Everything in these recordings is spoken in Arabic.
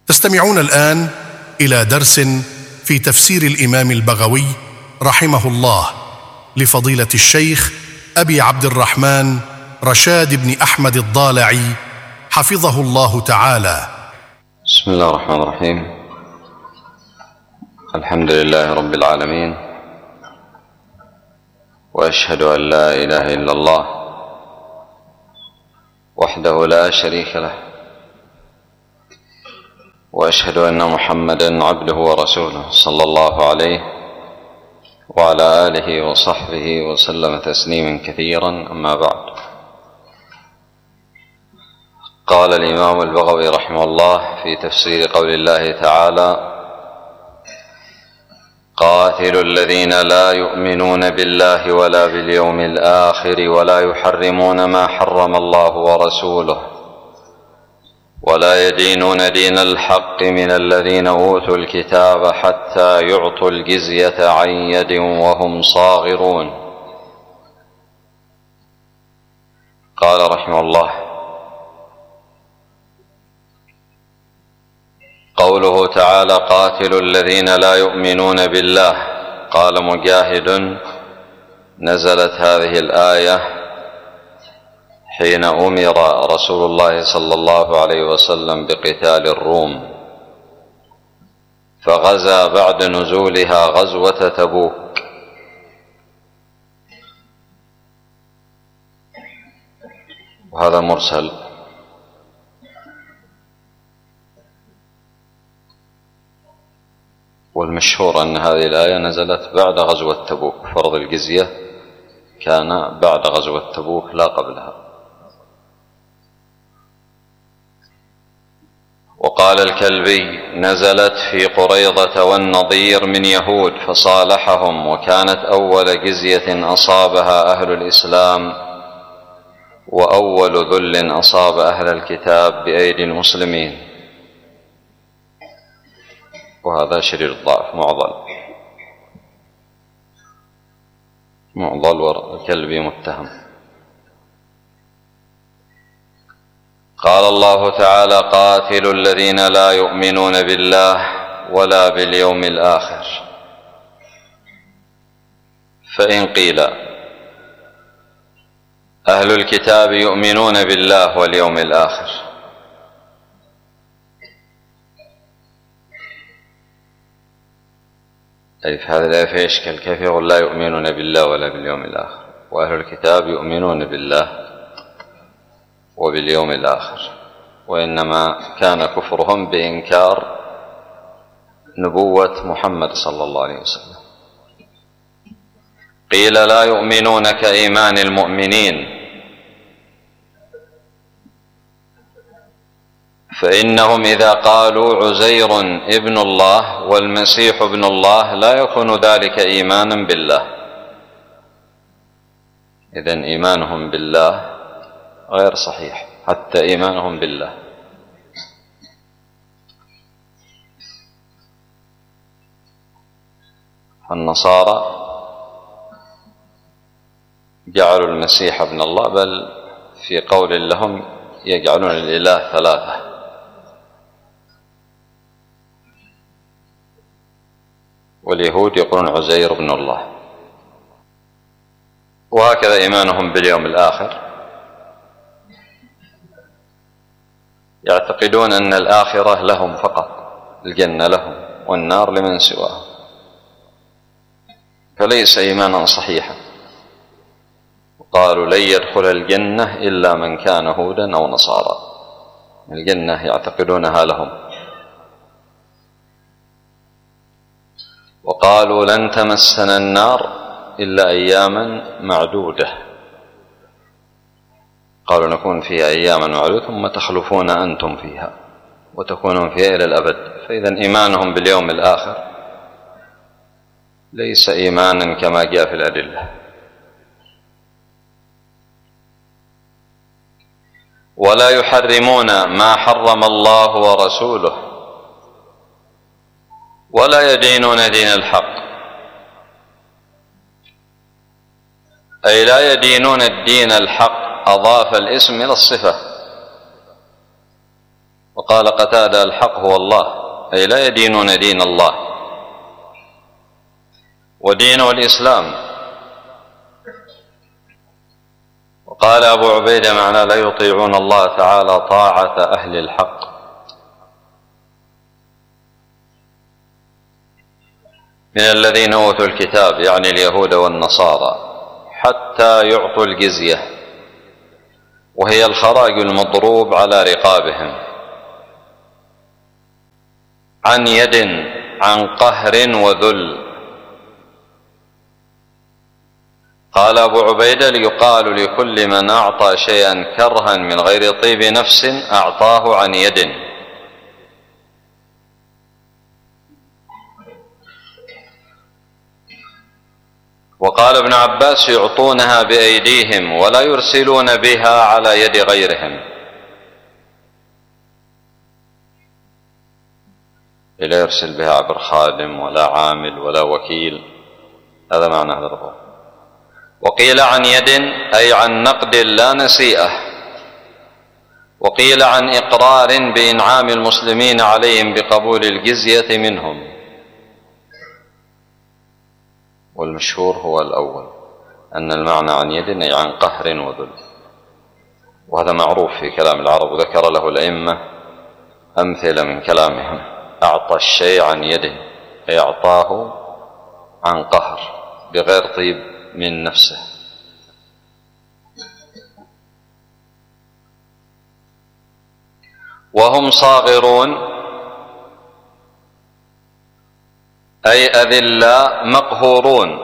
تستمعون الآن إلى درس في تفسير الإمام البغوي رحمه الله لفضيلة الشيخ أبي عبد الرحمن رشاد بن أحمد الضالعي حفظه الله تعالى. بسم الله الرحمن الرحيم. الحمد لله رب العالمين، وأشهد أن لا إله إلا الله وحده لا شريك له، وأشهد أن محمدًا عبده ورسوله صلى الله عليه وعلى آله وصحبه وسلم تسليمًا كثيرًا. أما بعد، قال الإمام البغوي رحمه الله في تفسير قول الله تعالى: قاتلوا الذين لا يؤمنون بالله ولا باليوم الآخر ولا يحرمون ما حرم الله ورسوله ولا يدينون دين الحق من الذين أوتوا الكتاب حتى يعطوا الجزية عن يد وهم صاغرون. قال رحمه الله: قوله تعالى: قاتلوا الذين لا يؤمنون بالله. قال مجاهد: نزلت هذه الآية حين أمر رسول الله صلى الله عليه وسلم بقتال الروم، فغزا بعد نزولها غزوة تبوك. وهذا مرسل، والمشهور أن هذه الآية نزلت بعد غزوة تبوك، فرض الجزية كان بعد غزوة تبوك لا قبلها. وقال الكلبي: نزلت في قريظة والنضير من يهود فصالحهم، وكانت أول جزية أصابها أهل الإسلام وأول ذل أصاب أهل الكتاب بأيدي المسلمين. وهذا شديد الضعف، معضل والكلبي متهم. قال الله تعالى: قاتلوا الذين لا يؤمنون بالله ولا باليوم الآخر. فإن قيل أهل الكتاب يؤمنون بالله واليوم الآخر، أي في هذه الآية في إشكال، كيف يقول لا يؤمنون بالله ولا باليوم الآخر وأهل الكتاب يؤمنون بالله وباليوم الآخر؟ وإنما كان كفرهم بإنكار نبوة محمد صلى الله عليه وسلم. قيل لا يؤمنون كإيمان المؤمنين، فإنهم إذا قالوا عزير ابن الله والمسيح ابن الله لا يكون ذلك إيمانا بالله. إذن إيمانهم بالله غير صحيح، حتى إيمانهم بالله. النصارى جعلوا المسيح ابن الله، بل في قول لهم يجعلون الإله ثلاثة. واليهود يقولون عزير ابن الله. وهكذا إيمانهم باليوم الآخر، يعتقدون أن الآخرة لهم فقط، الجنة لهم والنار لمن سواهم، فليس إيمانا صحيحا. قالوا لن يدخل الجنة إلا من كان هودا أو نصارى، الجنة يعتقدونها لهم. وقالوا لن تمسنا النار إلا أياما معدودة، قالوا نكون فيها أياما معدودة ثم تخلفون أنتم فيها وتكونون فيها إلى الأبد. فإذا إيمانهم باليوم الآخر ليس إيمانا كما جاء في الأدلة. ولا يحرمون ما حرم الله ورسوله ولا يدينون دين الحق، أي لا يدينون الدين الحق. أضاف الاسم إلى الصفة، وقال قتادة: الحق هو الله، أي لا يدينون دين الله، ودينه الإسلام. وقال أبو عبيدة: معناه لا يطيعون الله تعالى طاعة أهل الحق. من الذين أوتوا الكتاب، يعني اليهود والنصارى، حتى يعطوا الجزية، وهي الخراج المضروب على رقابهم، عن يد، عن قهر وذل. قال أبو عبيدة: ليقال لكل من أعطى شيئا كرها من غير طيب نفس أعطاه عن يد. وقال ابن عباس: يعطونها بأيديهم ولا يرسلون بها على يد غيرهم. لا يرسل بها عبر خادم ولا عامل ولا وكيل، هذا معنى هذا القول. وقيل عن يد أي عن نقد لا نسيئة، وقيل عن إقرار بإنعام المسلمين عليهم بقبول الجزية منهم، والمشهور هو الأول، أن المعنى عن يد أي عن قهر وذل، وهذا معروف في كلام العرب، وذكر له الأئمة أمثلة من كلامهم. أعطى الشيء عن يده أي أعطاه عن قهر بغير طيب من نفسه. وهم صاغرون أي أذلاء مقهورون.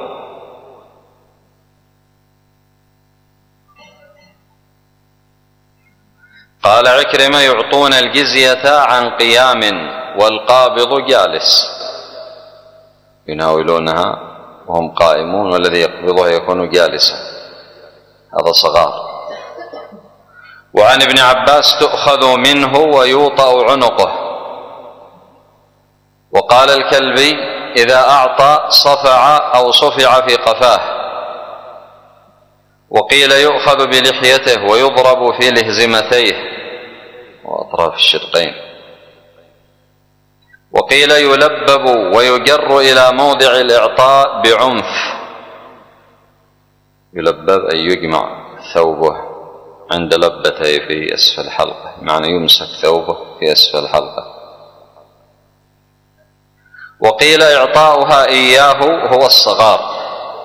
قال عكرمة: يعطون الجزية عن قيام، والقابض جالس، يناولونها وهم قائمون، والذي يقبضها يكون جالسا، هذا صغار. وعن ابن عباس: تؤخذ منه ويوطأ عنقه. وقال الكلبي: إذا أعطى صفع أو صفع في قفاه. وقيل: يؤخذ بلحيته ويضرب في لهزمتيه وأطراف الشدقين. وقيل: يلبب ويجر إلى موضع الإعطاء بعنف. يلبب أي يجمع ثوبه عند لبته في أسفل حلقه، معنى يمسك ثوبه في أسفل حلقه. وقيل: إعطاؤها إياه هو الصغار.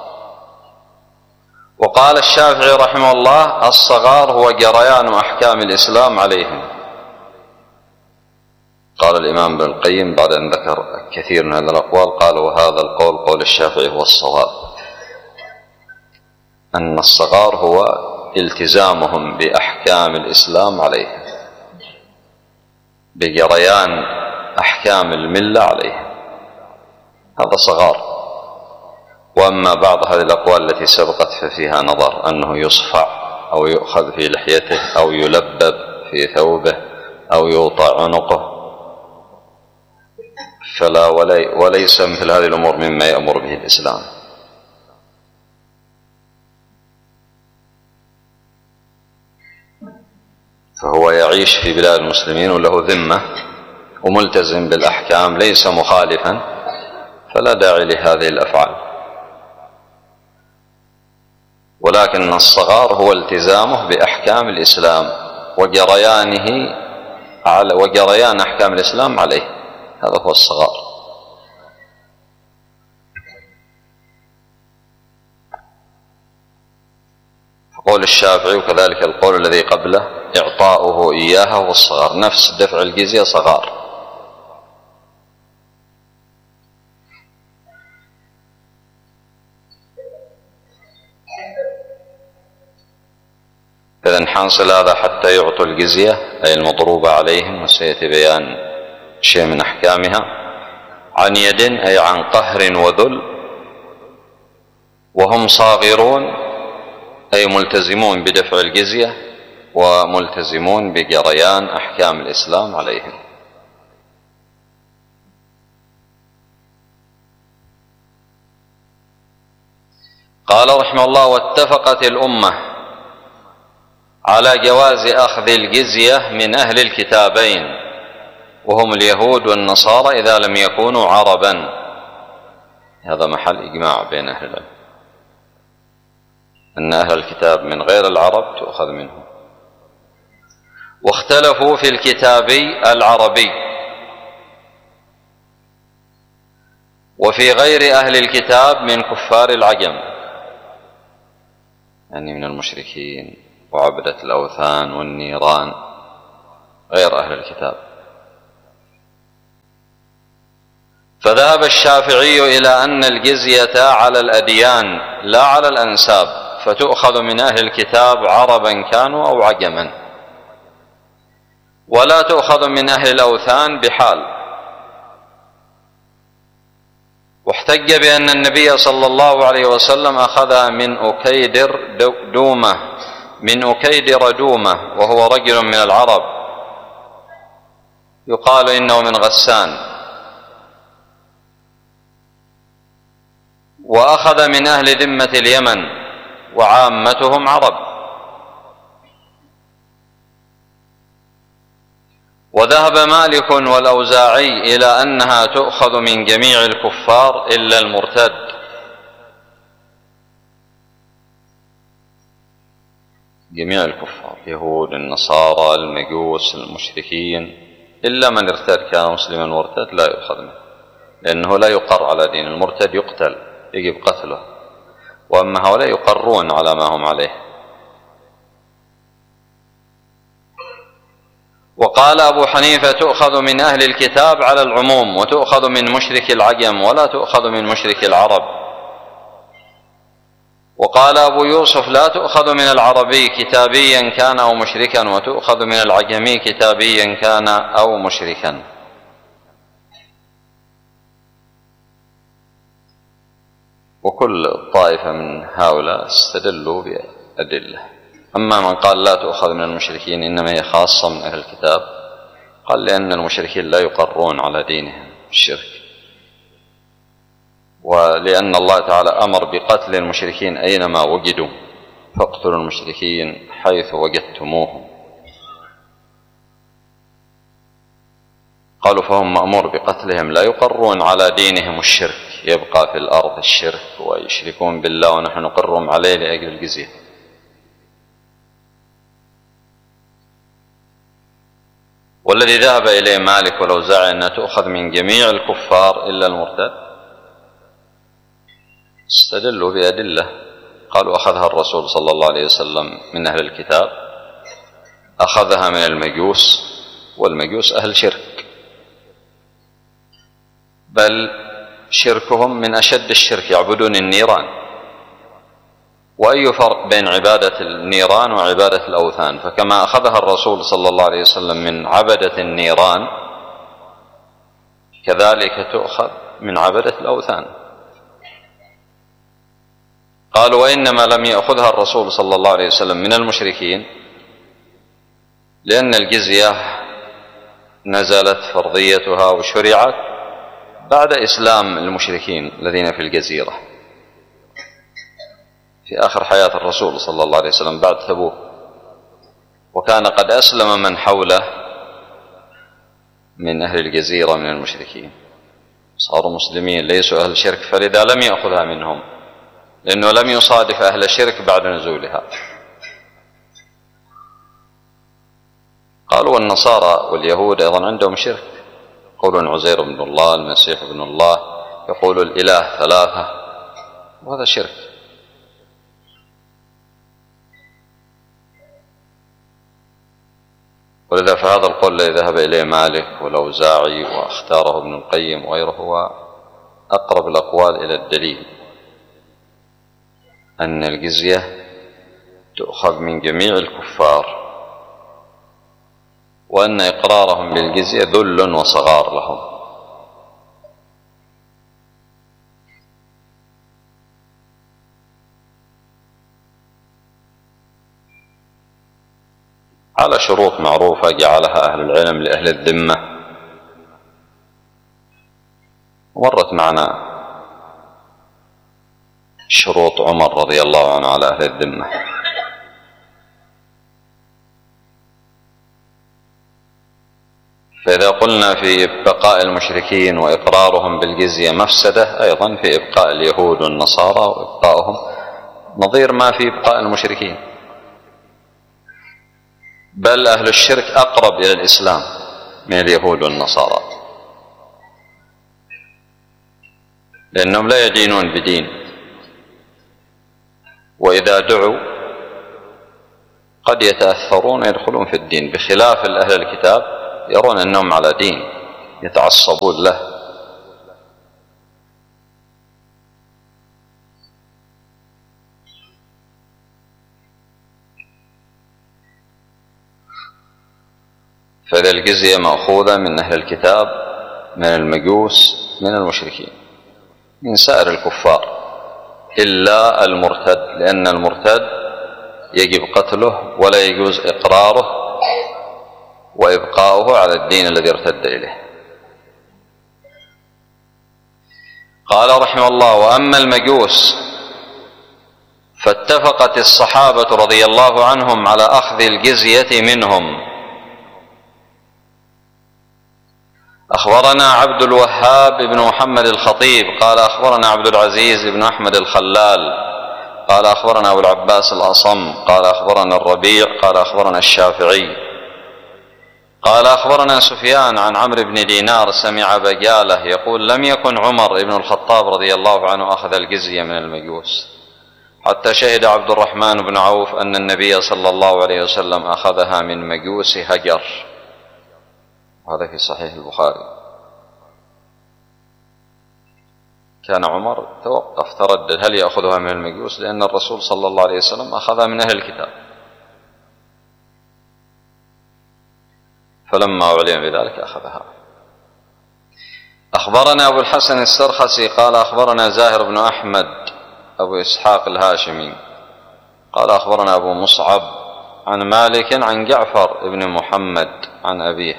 وقال الشافعي رحمه الله: الصغار هو جريان أحكام الإسلام عليهم. قال الإمام ابن القيم بعد أن ذكر كثير من هذه الأقوال، قال: وهذا القول قول الشافعي هو الصواب، أن الصغار هو التزامهم بأحكام الإسلام عليهم، بجريان أحكام الملة عليهم، هذا صغار. وأما بعض هذه الأقوال التي سبقت ففيها نظر، أنه يصفع أو يؤخذ في لحيته أو يلبب في ثوبه أو يوطأ عنقه، فلا وليس مثل هذه الأمور مما يأمر به الإسلام. فهو يعيش في بلاد المسلمين وله ذمة وملتزم بالأحكام، ليس مخالفا، فلا داعي لهذه الأفعال. ولكن الصغار هو التزامه بأحكام الإسلام وجريان أحكام الإسلام عليه، هذا هو الصغار. قول الشافعي وكذلك القول الذي قبله: إعطاؤه إياها هو الصغار، نفس دفع الجزية صغار. إذن حاصل هذا حتى يعطوا الجزية أي المضروبة عليهم، وسيأتي بيان شيء من أحكامها. عن يد أي عن قهر وذل. وهم صاغرون أي ملتزمون بدفع الجزية وملتزمون بجريان أحكام الإسلام عليهم. قال رحمه الله: واتفقت الأمة على جواز أخذ الجزية من أهل الكتابين وهم اليهود والنصارى إذا لم يكونوا عربا. هذا محل إجماع بين أهل العلم أن أهل الكتاب من غير العرب تؤخذ منهم. واختلفوا في الكتاب العربي وفي غير أهل الكتاب من كفار العجم، يعني من المشركين وعبدة الأوثان والنيران غير أهل الكتاب. فذهب الشافعي إلى أن الجزية على الأديان لا على الأنساب، فتؤخذ من أهل الكتاب عربا كانوا أو عجما، ولا تؤخذ من أهل الأوثان بحال. واحتج بأن النبي صلى الله عليه وسلم أخذها من أكيدر دومة وهو رجل من العرب يقال إنه من غسان، وأخذ من أهل ذمة اليمن وعامتهم عرب. وذهب مالك والأوزاعي إلى أنها تؤخذ من جميع الكفار إلا المرتد. جميع الكفار، يهود النصارى المجوس المشركين، إلا من ارتد كان مسلما مرتد لا يؤخذ منه، لأنه لا يقر على دين. المرتد يقتل، يجب قتله، وأما هؤلاء يقرون على ما هم عليه. وقال أبو حنيفة تؤخذ من أهل الكتاب على العموم، وتؤخذ من مشرك العجم ولا تؤخذ من مشرك العرب. وقال أبو يوسف لا تؤخذ من العربي كتابيا كان أو مشركا، وتؤخذ من العجمي كتابيا كان أو مشركا. وكل طائفة من هؤلاء استدلوا بأدلة. أما من قال لا تؤخذ من المشركين إنما هي خاصة من أهل الكتاب، قال لأن المشركين لا يقرون على دينهم الشرك، ولأن الله تعالى أمر بقتل المشركين أينما وجدوا، فاقتلوا المشركين حيث وجدتموهم. قالوا فهم مأمور بقتلهم، لا يقرون على دينهم الشرك، يبقى في الأرض الشرك ويشركون بالله ونحن نقرهم عليه لأجل الجزية. والذي ذهب إليه مالك والأوزاعي أنها تؤخذ من جميع الكفار إلا المرتد استدلوا بأدلة. قالوا أخذها الرسول صلى الله عليه وسلم من أهل الكتاب، أخذها من المجوس، والمجوس أهل شرك، بل شركهم من أشد الشرك، يعبدون النيران. وأي فرق بين عبادة النيران وعبادة الأوثان؟ فكما أخذها الرسول صلى الله عليه وسلم من عبدة النيران كذلك تؤخذ من عبدة الأوثان. قالوا وإنما لم يأخذها الرسول صلى الله عليه وسلم من المشركين لأن الجزية نزلت فرضيتها وشرعت بعد إسلام المشركين الذين في الجزيرة في آخر حياة الرسول صلى الله عليه وسلم بعد تبوك، وكان قد أسلم من حوله من أهل الجزيرة من المشركين، صاروا مسلمين ليسوا أهل شرك، فلذا لم يأخذها منهم لأنه لم يصادف أهل الشرك بعد نزولها. قالوا والنصارى واليهود أيضا عندهم شرك، يقولون عزير بن الله، المسيح بن الله، يقولوا الإله ثلاثة، وهذا شرك. ولذا فهذا القول الذي ذهب إليه مالك والأوزاعي واختاره ابن القيم وغيره هو أقرب الأقوال إلى الدليل، أن الجزية تؤخذ من جميع الكفار، وأن إقرارهم بالجزية ذل وصغار لهم. على شروط معروفة جعلها أهل العلم لأهل الذمة. مرت معنا شروط عمر رضي الله عنه على أهل الذمة، فإذا قلنا في بقاء المشركين وإقرارهم بالجزية مفسدة، أيضا في إبقاء اليهود والنصارى وإبقائهم نظير ما في إبقاء المشركين، بل أهل الشرك أقرب إلى الإسلام من اليهود والنصارى، لأنهم لا يدينون بدين، وإذا دعوا قد يتأثرون ويدخلون في الدين، بخلاف أهل الكتاب يرون أنهم على دين يتعصبون له. فإذا الجزية مأخوذة من أهل الكتاب، من المجوس، من المشركين، من سائر الكفار إلا المرتد، لأن المرتد يجب قتله ولا يجوز إقراره وإبقاؤه على الدين الذي ارتد إليه. قال رحمه الله: وأما المجوس فاتفقت الصحابة رضي الله عنهم على أخذ الجزية منهم. أخبرنا عبد الوهاب بن محمد الخطيب قال أخبرنا عبد العزيز بن أحمد الخلال قال أخبرنا أبو العباس الأصم قال أخبرنا الربيع قال أخبرنا الشافعي قال أخبرنا سفيان عن عمرو بن دينار سمع بجالة يقول: لم يكن عمر بن الخطاب رضي الله عنه أخذ الجزية من المجوس حتى شهد عبد الرحمن بن عوف أن النبي صلى الله عليه وسلم أخذها من مجوس هجر، وهذا في صحيح البخاري. كان عمر توقف تردد هل يأخذها من المجوس، لأن الرسول صلى الله عليه وسلم أخذها من أهل الكتاب، فلما أعلم بذلك أخذها. أخبرنا أبو الحسن السرخسي قال أخبرنا زاهر بن أحمد أبو إسحاق الهاشمي قال أخبرنا أبو مصعب عن مالك عن جعفر بن محمد عن أبيه،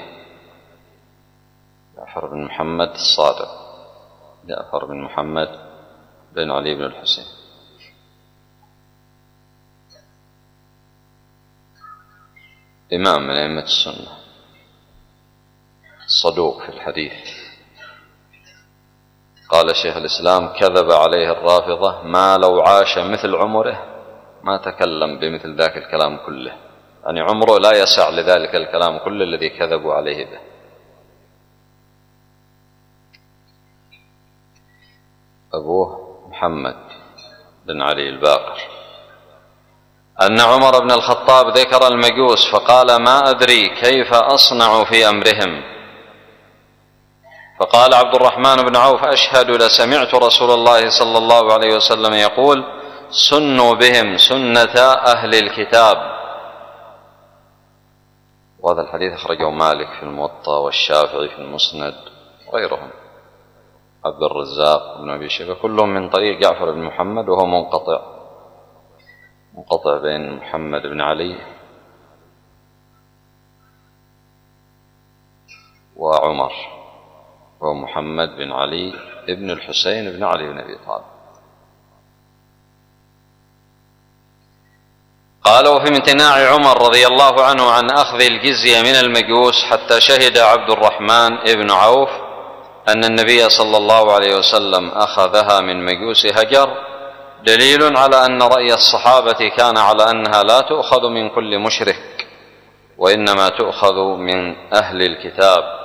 جعفر بن محمد الصادق، جعفر بن محمد بن علي بن الحسين، إمام من أئمة السنة، صدوق في الحديث. قال شيخ الإسلام: كذب عليه الرافضة ما لو عاش مثل عمره ما تكلم بمثل ذاك الكلام كله، يعني عمره لا يسع لذلك الكلام كله الذي كذبوا عليه به. أبوه محمد بن علي الباقر أن عمر بن الخطاب ذكر المجوس فقال: ما أدري كيف أصنع في أمرهم. فقال عبد الرحمن بن عوف: أشهد لسمعت رسول الله صلى الله عليه وسلم يقول: سنوا بهم سنة أهل الكتاب. وهذا الحديث أخرجه مالك في الموطأ والشافعي في المسند وغيرهم، عبد الرزاق بن أبي شيبة، كلهم من طريق جعفر بن محمد، وهو منقطع بين محمد بن علي وعمر، وهو محمد بن علي ابن الحسين بن علي بن أبي طالب. قال: وفي امتناع عمر رضي الله عنه عن أخذ الجزية من المجوس حتى شهد عبد الرحمن بن عوف أن النبي صلى الله عليه وسلم أخذها من مجوس هجر، دليل على أن رأي الصحابة كان على أنها لا تؤخذ من كل مشرك، وإنما تؤخذ من أهل الكتاب.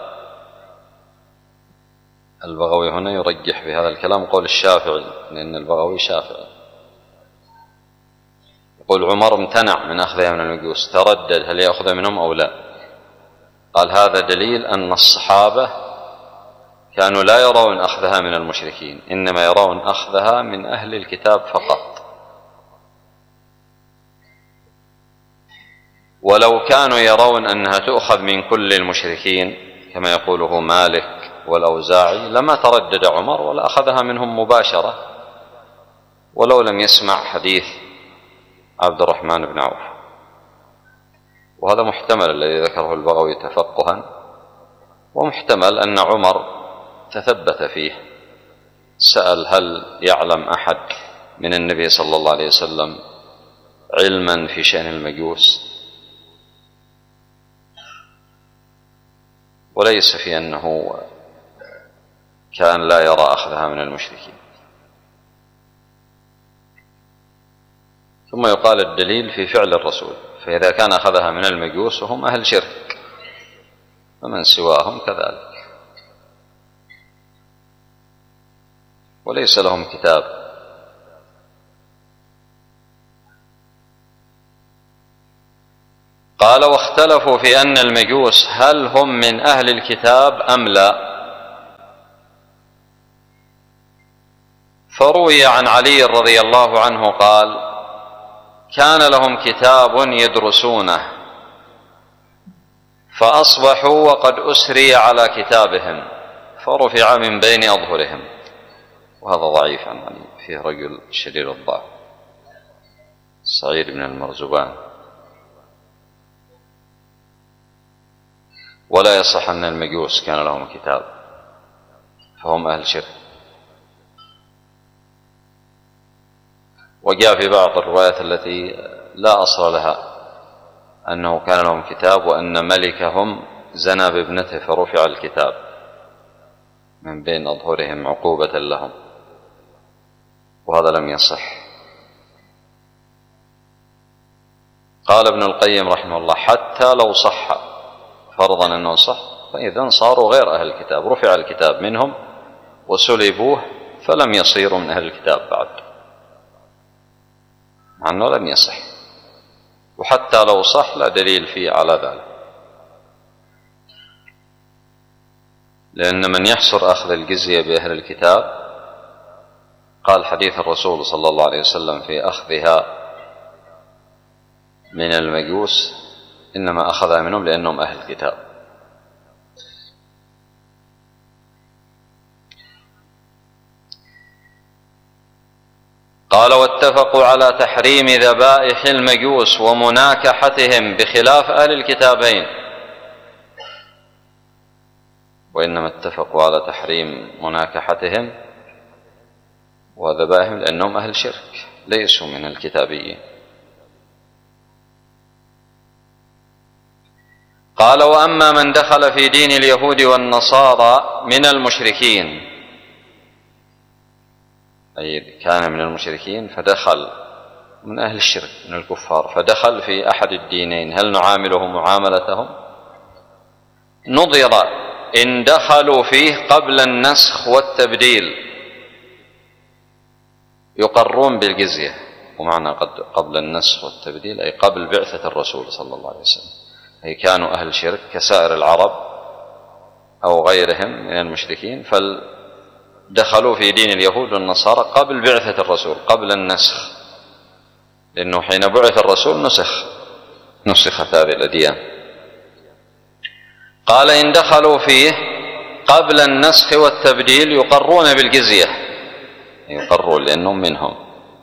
البغوي هنا يرجح في هذا الكلام قول الشافعي، لأن البغوي شافعي، يقول عمر امتنع من أخذها من المجوس، تردد هل يأخذ منهم أو لا. قال: هذا دليل أن الصحابة كانوا لا يرون أخذها من المشركين، إنما يرون أخذها من أهل الكتاب فقط. ولو كانوا يرون أنها تؤخذ من كل المشركين كما يقوله مالك والأوزاعي لما تردد عمر ولا أخذها منهم مباشرة، ولو لم يسمع حديث عبد الرحمن بن عوف. وهذا محتمل الذي ذكره البغوي تفقها، ومحتمل أن عمر تثبت فيه، سأل هل يعلم أحد من النبي صلى الله عليه وسلم علما في شأن المجوس، وليس في أنه كان لا يرى أخذها من المشركين. ثم يقال الدليل في فعل الرسول، فإذا كان أخذها من المجوس وهم أهل شرك فمن سواهم كذلك، وليس لهم كتاب. قال: واختلفوا في أن المجوس هل هم من أهل الكتاب أم لا. فروي عن علي رضي الله عنه قال: كان لهم كتاب يدرسونه فأصبحوا وقد أسري على كتابهم فرفع من بين أظهرهم. وهذا ضعيف عن علي، فيه رجل شديد الضعف، سعيد بن المرزبان، ولا يصح أن المجوس كان لهم كتاب، فهم أهل شرك. وجاء في بعض الروايات التي لا أصل لها أنه كان لهم كتاب وأن ملكهم زنى بابنته فرفع الكتاب من بين أظهرهم عقوبة لهم، وهذا لم يصح. قال ابن القيم رحمه الله: حتى لو صح، فرضا أنه صح، فإذا صاروا غير أهل الكتاب، رفع الكتاب منهم وسلبوه فلم يصيروا من أهل الكتاب بعد، مع أنه لم يصح. وحتى لو صح لا دليل فيه على ذلك، لأن من يحصر أخذ الجزية بأهل الكتاب، قال حديث الرسول صلى الله عليه وسلم في أخذها من المجوس: إنما أخذها منهم لأنهم أهل الكتاب. قال: واتفقوا على تحريم ذبائح المجوس ومناكحتهم بخلاف أهل الكتابين. وإنما اتفقوا على تحريم مناكحتهم وذبائحهم لأنهم أهل شرك، ليسوا من الكتابيين. قال: وأما من دخل في دين اليهود والنصارى من المشركين، أي كان من المشركين فدخل من أهل الشرك من الكفار، فدخل في أحد الدينين، هل نعامله معاملتهم؟ نظر إن دخلوا فيه قبل النسخ والتبديل يقرون بالجزية. ومعنى قبل النسخ والتبديل أي قبل بعثة الرسول صلى الله عليه وسلم، أي كانوا أهل شرك كسائر العرب أو غيرهم من المشركين، فدخلوا في دين اليهود والنصارى قبل بعثة الرسول، قبل النسخ، لأنه حين بعث الرسول نسخت هذه الأديان. قال: إن دخلوا فيه قبل النسخ والتبديل يقرون بالجزية، يقرون لأنهم منهم،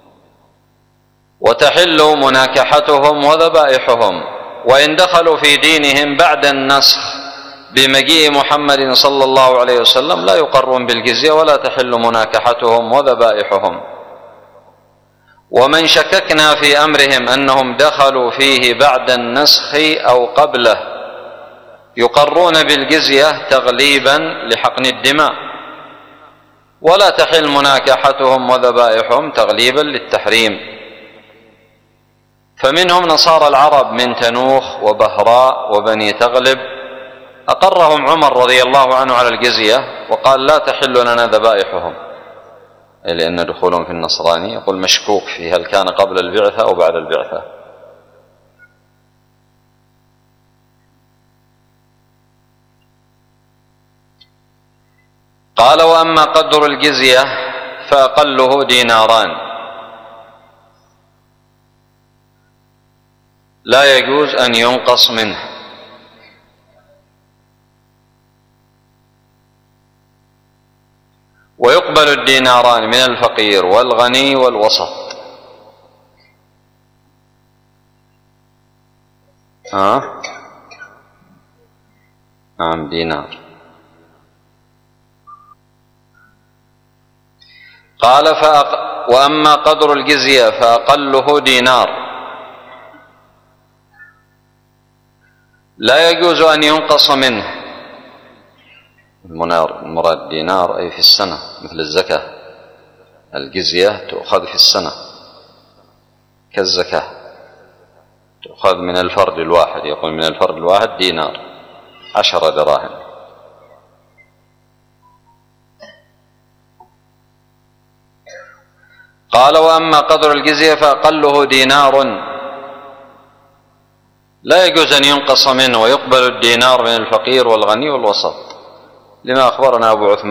وتحل مناكحتهم وذبائحهم. وإن دخلوا في دينهم بعد النسخ بمجيء محمد صلى الله عليه وسلم لا يقرون بالجزية ولا تحل مناكحتهم وذبائحهم. ومن شككنا في أمرهم أنهم دخلوا فيه بعد النسخ أو قبله يقرون بالجزية تغليبا لحقن الدماء، ولا تحل مناكحتهم وذبائحهم تغليبا للتحريم. فمنهم نصارى العرب من تنوخ وبهراء وبني تغلب أقرهم عمر رضي الله عنه على الجزية وقال: لا تحل لنا ذبائحهم، لأن دخولهم في النصرانية يقول مشكوك فيه هل كان قبل البعثة أو بعد البعثة. قال: وأما قدر الجزية فأقله ديناران، لا يجوز أن ينقص منه. ويقبل الديناران من الفقير والغني والوسط. نعم، دينار. قال: وأما قدر الجزية فأقله دينار، لا يجوز أن ينقص منه، المراد دينار أي في السنة، مثل الزكاة، الجزية تؤخذ في السنة كالزكاة، تؤخذ من الفرد الواحد، يقول من الفرد الواحد دينار 10 دراهم. قال: وأما قدر الجزية فأقله دينار، لا يجوز أن ينقص منه، ويقبل الدينار من الفقير والغني والوسط، لما أخبرنا أبو عثمان